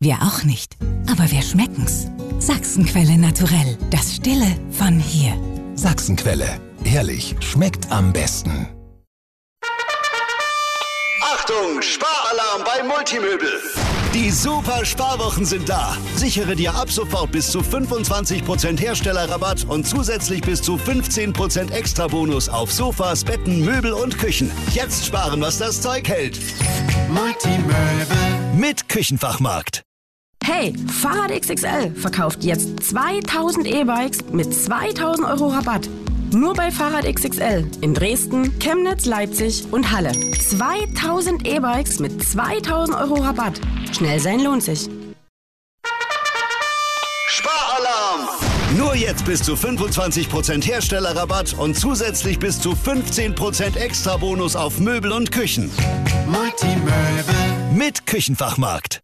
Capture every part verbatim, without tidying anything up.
Wir auch nicht. Aber wir schmecken's. Sachsenquelle Naturell. Das Stille von hier. Sachsenquelle. Ehrlich, schmeckt am besten. Achtung, Sparalarm bei Multimöbel. Die super Sparwochen sind da. Sichere dir ab sofort bis zu fünfundzwanzig Prozent Herstellerrabatt und zusätzlich bis zu fünfzehn Prozent Extrabonus auf Sofas, Betten, Möbel und Küchen. Jetzt sparen, was das Zeug hält. Multimöbel mit Küchenfachmarkt. Hey, Fahrrad X X L verkauft jetzt zweitausend E-Bikes mit zweitausend Euro Rabatt. Nur bei Fahrrad X X L in Dresden, Chemnitz, Leipzig und Halle. zweitausend E-Bikes mit zweitausend Euro Rabatt. Schnell sein lohnt sich. Sparalarm! Nur jetzt bis zu fünfundzwanzig Prozent Herstellerrabatt und zusätzlich bis zu fünfzehn Prozent Extrabonus auf Möbel und Küchen. Multimöbel mit Küchenfachmarkt.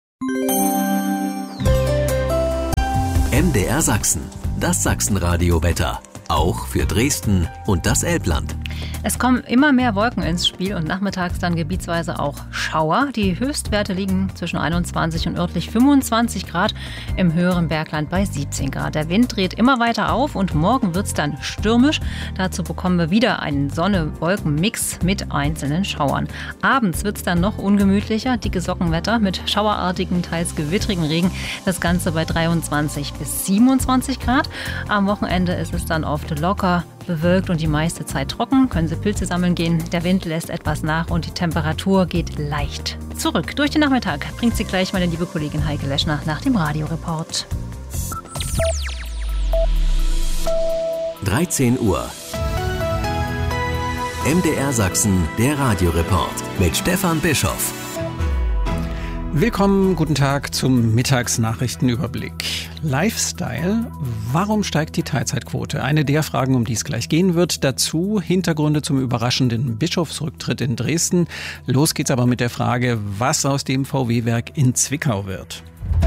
M D R Sachsen, das Sachsenradio-Wetter. Auch für Dresden und das Elbland. Es kommen immer mehr Wolken ins Spiel und nachmittags dann gebietsweise auch Schauer. Die Höchstwerte liegen zwischen einundzwanzig und örtlich fünfundzwanzig Grad, im höheren Bergland bei siebzehn Grad. Der Wind dreht immer weiter auf und morgen wird es dann stürmisch. Dazu bekommen wir wieder einen Sonne-Wolken-Mix mit einzelnen Schauern. Abends wird es dann noch ungemütlicher, dickes Sockenwetter mit schauerartigen, teils gewittrigen Regen. Das Ganze bei dreiundzwanzig bis siebenundzwanzig Grad. Am Wochenende ist es dann oft locker bewölkt und die meiste Zeit trocken. Können Sie Pilze sammeln gehen. Der Wind lässt etwas nach und die Temperatur geht leicht zurück. Durch den Nachmittag bringt Sie gleich meine liebe Kollegin Heike Leschner nach dem Radioreport. dreizehn Uhr. M D R Sachsen, der Radioreport mit Stefan Bischoff. Willkommen, guten Tag zum Mittagsnachrichtenüberblick. Lifestyle, warum steigt die Teilzeitquote? Eine der Fragen, um die es gleich gehen wird. Dazu Hintergründe zum überraschenden Bischofsrücktritt in Dresden. Los geht's aber mit der Frage, was aus dem V W-Werk in Zwickau wird.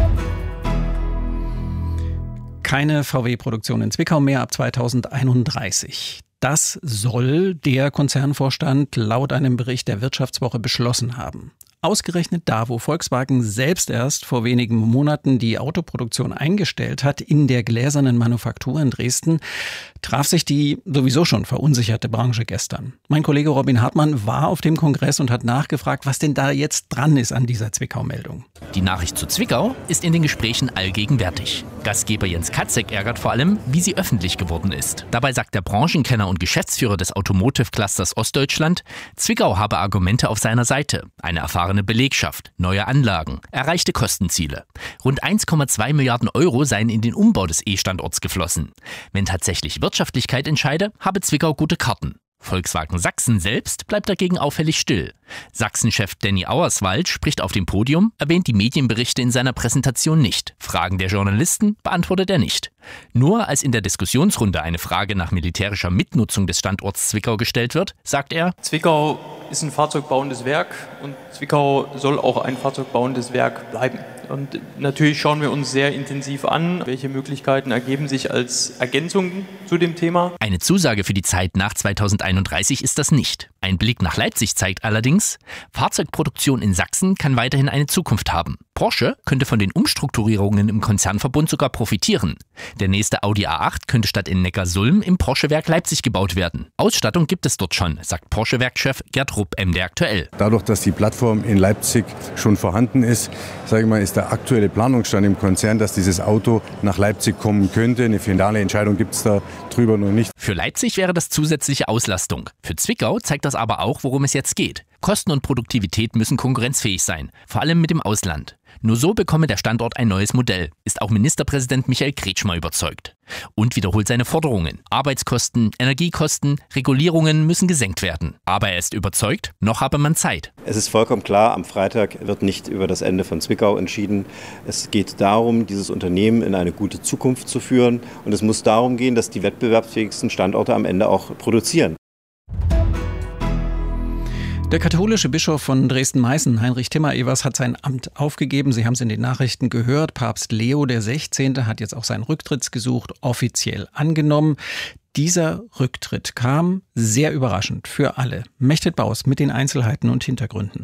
Keine V W-Produktion in Zwickau mehr ab zweitausendeinunddreißig. Das soll der Konzernvorstand laut einem Bericht der Wirtschaftswoche beschlossen haben. Ausgerechnet da, wo Volkswagen selbst erst vor wenigen Monaten die Autoproduktion eingestellt hat in der gläsernen Manufaktur in Dresden, traf sich die sowieso schon verunsicherte Branche gestern. Mein Kollege Robin Hartmann war auf dem Kongress und hat nachgefragt, was denn da jetzt dran ist an dieser Zwickau-Meldung. Die Nachricht zu Zwickau ist in den Gesprächen allgegenwärtig. Gastgeber Jens Katzek ärgert vor allem, wie sie öffentlich geworden ist. Dabei sagt der Branchenkenner und Geschäftsführer des Automotive-Clusters Ostdeutschland, Zwickau habe Argumente auf seiner Seite. Eine erfahrene Belegschaft, neue Anlagen, erreichte Kostenziele. Rund eins Komma zwei Milliarden Euro seien in den Umbau des E-Standorts geflossen. Wenn tatsächlich Wirtschaftlichkeit entscheide, habe Zwickau gute Karten. Volkswagen Sachsen selbst bleibt dagegen auffällig still. Sachsenchef Danny Auerswald spricht auf dem Podium, erwähnt die Medienberichte in seiner Präsentation nicht. Fragen der Journalisten beantwortet er nicht. Nur als in der Diskussionsrunde eine Frage nach militärischer Mitnutzung des Standorts Zwickau gestellt wird, sagt er: Zwickau ist ein fahrzeugbauendes Werk und Zwickau soll auch ein fahrzeugbauendes Werk bleiben. Und natürlich schauen wir uns sehr intensiv an, welche Möglichkeiten ergeben sich als Ergänzung zu dem Thema. Eine Zusage für die Zeit nach zweitausendeinunddreißig ist das nicht. Ein Blick nach Leipzig zeigt allerdings, Fahrzeugproduktion in Sachsen kann weiterhin eine Zukunft haben. Porsche könnte von den Umstrukturierungen im Konzernverbund sogar profitieren. Der nächste Audi A acht könnte statt in Neckarsulm im Porsche-Werk Leipzig gebaut werden. Ausstattung gibt es dort schon, sagt Porsche-Werkchef Gerd Rupp, M D R aktuell. Dadurch, dass die Plattform in Leipzig schon vorhanden ist, sage ich mal, ist der aktuelle Planungsstand im Konzern, dass dieses Auto nach Leipzig kommen könnte. Eine finale Entscheidung gibt es da drüber noch nicht. Für Leipzig wäre das zusätzliche Auslastung. Für Zwickau zeigt das aber auch, worum es jetzt geht. Kosten und Produktivität müssen konkurrenzfähig sein, vor allem mit dem Ausland. Nur so bekomme der Standort ein neues Modell, ist auch Ministerpräsident Michael Kretschmer überzeugt. Und wiederholt seine Forderungen. Arbeitskosten, Energiekosten, Regulierungen müssen gesenkt werden. Aber er ist überzeugt, noch habe man Zeit. Es ist vollkommen klar, am Freitag wird nicht über das Ende von Zwickau entschieden. Es geht darum, dieses Unternehmen in eine gute Zukunft zu führen. Und es muss darum gehen, dass die wettbewerbsfähigsten Standorte am Ende auch produzieren. Der katholische Bischof von Dresden-Meißen, Heinrich Timmer-Evers, hat sein Amt aufgegeben. Sie haben es in den Nachrichten gehört. Papst Leo der Sechzehnte hat jetzt auch sein Rücktrittsgesuch offiziell angenommen. Dieser Rücktritt kam sehr überraschend für alle. Mechtet Baus mit den Einzelheiten und Hintergründen.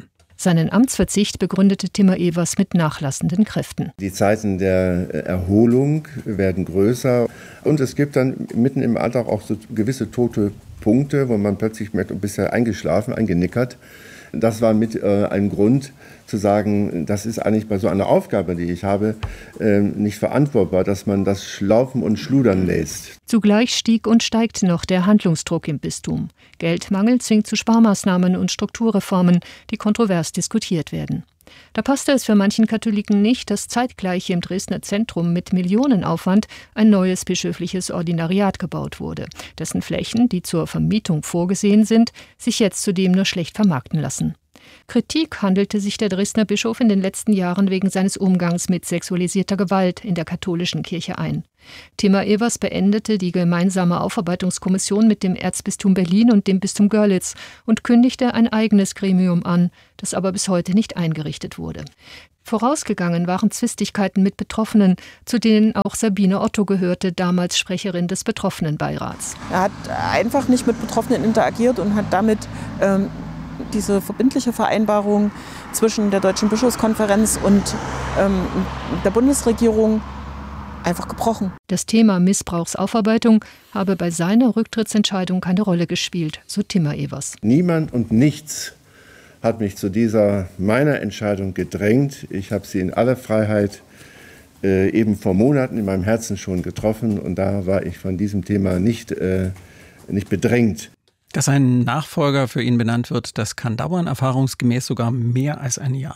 Seinen Amtsverzicht begründete Timmer Evers mit nachlassenden Kräften. Die Zeiten der Erholung werden größer und es gibt dann mitten im Alltag auch so gewisse tote Punkte, wo man plötzlich merkt, bisher eingeschlafen, eingenickert. Das war mit äh, ein Grund zu sagen, das ist eigentlich bei so einer Aufgabe, die ich habe, äh, nicht verantwortbar, dass man das schlaufen und schludern lässt. Zugleich stieg und steigt noch der Handlungsdruck im Bistum. Geldmangel zwingt zu Sparmaßnahmen und Strukturreformen, die kontrovers diskutiert werden. Da passte es für manchen Katholiken nicht, dass zeitgleich im Dresdner Zentrum mit Millionenaufwand ein neues bischöfliches Ordinariat gebaut wurde, dessen Flächen, die zur Vermietung vorgesehen sind, sich jetzt zudem nur schlecht vermarkten lassen. Kritik handelte sich der Dresdner Bischof in den letzten Jahren wegen seines Umgangs mit sexualisierter Gewalt in der katholischen Kirche ein. Timmer Evers beendete die gemeinsame Aufarbeitungskommission mit dem Erzbistum Berlin und dem Bistum Görlitz und kündigte ein eigenes Gremium an, das aber bis heute nicht eingerichtet wurde. Vorausgegangen waren Zwistigkeiten mit Betroffenen, zu denen auch Sabine Otto gehörte, damals Sprecherin des Betroffenenbeirats. Er hat einfach nicht mit Betroffenen interagiert und hat damit ähm, diese verbindliche Vereinbarung zwischen der Deutschen Bischofskonferenz und ähm, der Bundesregierung einfach gebrochen. Das Thema Missbrauchsaufarbeitung habe bei seiner Rücktrittsentscheidung keine Rolle gespielt, so Timmer Evers. Niemand und nichts hat mich zu dieser meiner Entscheidung gedrängt. Ich habe sie in aller Freiheit äh, eben vor Monaten in meinem Herzen schon getroffen und da war ich von diesem Thema nicht, äh, nicht bedrängt. Dass ein Nachfolger für ihn benannt wird, das kann dauern, erfahrungsgemäß sogar mehr als ein Jahr.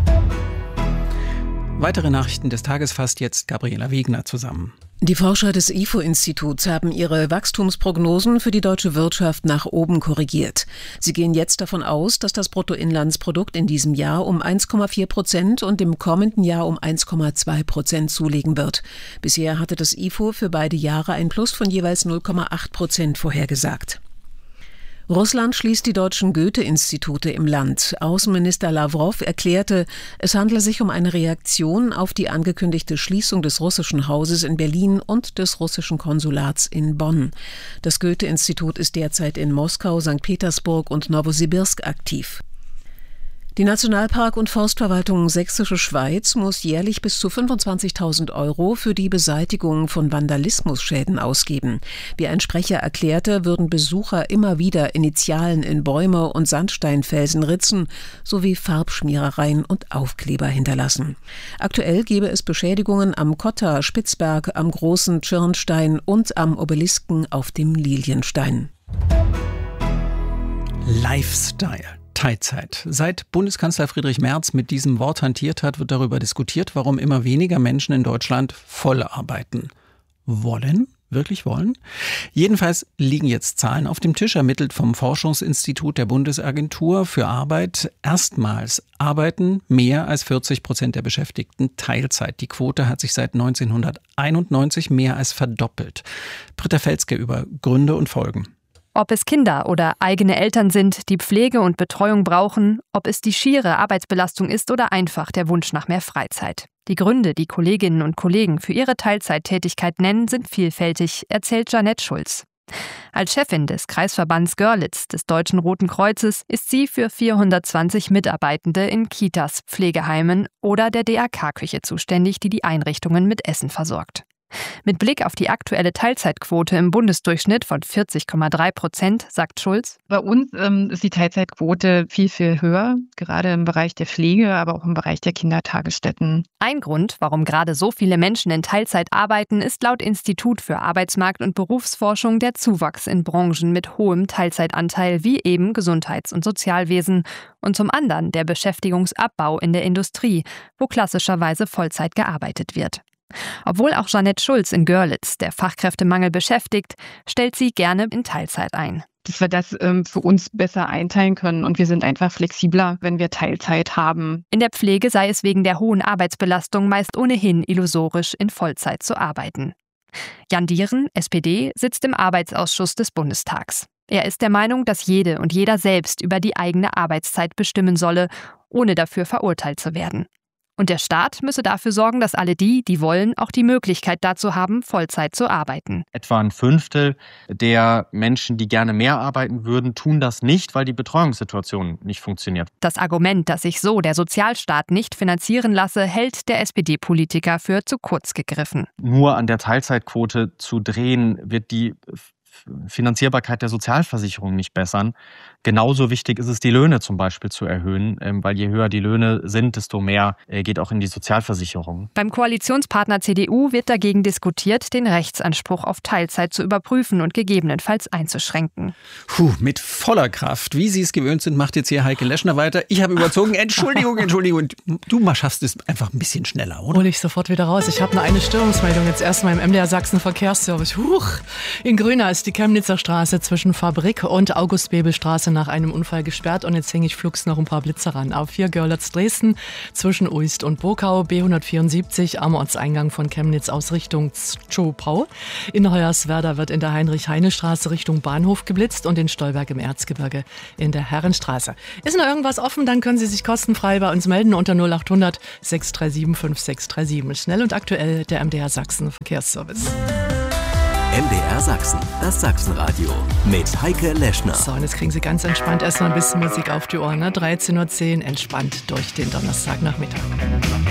Weitere Nachrichten des Tages fasst jetzt Gabriela Wegner zusammen. Die Forscher des I F O-Instituts haben ihre Wachstumsprognosen für die deutsche Wirtschaft nach oben korrigiert. Sie gehen jetzt davon aus, dass das Bruttoinlandsprodukt in diesem Jahr um eins Komma vier Prozent und im kommenden Jahr um eins Komma zwei Prozent zulegen wird. Bisher hatte das I F O für beide Jahre ein Plus von jeweils null Komma acht Prozent vorhergesagt. Russland schließt die deutschen Goethe-Institute im Land. Außenminister Lawrow erklärte, es handle sich um eine Reaktion auf die angekündigte Schließung des russischen Hauses in Berlin und des russischen Konsulats in Bonn. Das Goethe-Institut ist derzeit in Moskau, Sankt Petersburg und Nowosibirsk aktiv. Die Nationalpark- und Forstverwaltung Sächsische Schweiz muss jährlich bis zu fünfundzwanzigtausend Euro für die Beseitigung von Vandalismusschäden ausgeben. Wie ein Sprecher erklärte, würden Besucher immer wieder Initialen in Bäume und Sandsteinfelsen ritzen, sowie Farbschmierereien und Aufkleber hinterlassen. Aktuell gebe es Beschädigungen am Kotter, Spitzberg, am Großen Tschirnstein und am Obelisken auf dem Lilienstein. Lifestyle. Teilzeit. Seit Bundeskanzler Friedrich Merz mit diesem Wort hantiert hat, wird darüber diskutiert, warum immer weniger Menschen in Deutschland voll arbeiten wollen. Wirklich wollen? Jedenfalls liegen jetzt Zahlen auf dem Tisch, ermittelt vom Forschungsinstitut der Bundesagentur für Arbeit. Erstmals arbeiten mehr als vierzig Prozent der Beschäftigten Teilzeit. Die Quote hat sich seit neunzehnhunderteinundneunzig mehr als verdoppelt. Britta Felske über Gründe und Folgen. Ob es Kinder oder eigene Eltern sind, die Pflege und Betreuung brauchen, ob es die schiere Arbeitsbelastung ist oder einfach der Wunsch nach mehr Freizeit. Die Gründe, die Kolleginnen und Kollegen für ihre Teilzeittätigkeit nennen, sind vielfältig, erzählt Jeanette Schulz. Als Chefin des Kreisverbands Görlitz des Deutschen Roten Kreuzes ist sie für vierhundertzwanzig Mitarbeitende in Kitas, Pflegeheimen oder der D A K-Küche zuständig, die die Einrichtungen mit Essen versorgt. Mit Blick auf die aktuelle Teilzeitquote im Bundesdurchschnitt von vierzig Komma drei Prozent, sagt Schulz. Bei uns ähm, ist die Teilzeitquote viel, viel höher, gerade im Bereich der Pflege, aber auch im Bereich der Kindertagesstätten. Ein Grund, warum gerade so viele Menschen in Teilzeit arbeiten, ist laut Institut für Arbeitsmarkt- und Berufsforschung der Zuwachs in Branchen mit hohem Teilzeitanteil wie eben Gesundheits- und Sozialwesen und zum anderen der Beschäftigungsabbau in der Industrie, wo klassischerweise Vollzeit gearbeitet wird. Obwohl auch Jeanette Schulz in Görlitz der Fachkräftemangel beschäftigt, stellt sie gerne in Teilzeit ein. Dass wir das ähm, für uns besser einteilen können und wir sind einfach flexibler, wenn wir Teilzeit haben. In der Pflege sei es wegen der hohen Arbeitsbelastung meist ohnehin illusorisch, in Vollzeit zu arbeiten. Jan Dieren, S P D, sitzt im Arbeitsausschuss des Bundestags. Er ist der Meinung, dass jede und jeder selbst über die eigene Arbeitszeit bestimmen solle, ohne dafür verurteilt zu werden. Und der Staat müsse dafür sorgen, dass alle die, die wollen, auch die Möglichkeit dazu haben, Vollzeit zu arbeiten. Etwa ein Fünftel der Menschen, die gerne mehr arbeiten würden, tun das nicht, weil die Betreuungssituation nicht funktioniert. Das Argument, dass sich so der Sozialstaat nicht finanzieren lasse, hält der S P D-Politiker für zu kurz gegriffen. Nur an der Teilzeitquote zu drehen, wird die Finanzierbarkeit der Sozialversicherung nicht bessern. Genauso wichtig ist es, die Löhne zum Beispiel zu erhöhen, weil je höher die Löhne sind, desto mehr geht auch in die Sozialversicherung. Beim Koalitionspartner C D U wird dagegen diskutiert, den Rechtsanspruch auf Teilzeit zu überprüfen und gegebenenfalls einzuschränken. Puh, mit voller Kraft, wie Sie es gewöhnt sind, macht jetzt hier Heike Leschner weiter. Ich habe überzogen. Entschuldigung, Entschuldigung. Du mal schaffst es einfach ein bisschen schneller, oder? Hol ich sofort wieder raus. Ich habe nur eine Störungsmeldung jetzt erstmal im M D R Sachsen Verkehrsservice. Huch, in Grünau ist die Chemnitzer Straße zwischen Fabrik und August-Bebel-Straße nach einem Unfall gesperrt und jetzt hänge ich flugs noch ein paar Blitze ran. A vier Görlitz-Dresden zwischen Uist und Burkau, B hundertvierundsiebzig am Ortseingang von Chemnitz aus Richtung Zschopau. In Hoyerswerda wird in der Heinrich-Heine-Straße Richtung Bahnhof geblitzt und in Stolberg im Erzgebirge in der Herrenstraße. Ist noch irgendwas offen, dann können Sie sich kostenfrei bei uns melden unter null acht hundert sechs drei sieben fünf sechs drei sieben. Schnell und aktuell der M D R Sachsen Verkehrsservice. M D R Sachsen, das Sachsenradio mit Heike Leschner. So, und jetzt kriegen Sie ganz entspannt erstmal ein bisschen Musik auf die Ohren. Ne? dreizehn Uhr zehn, entspannt durch den Donnerstagnachmittag.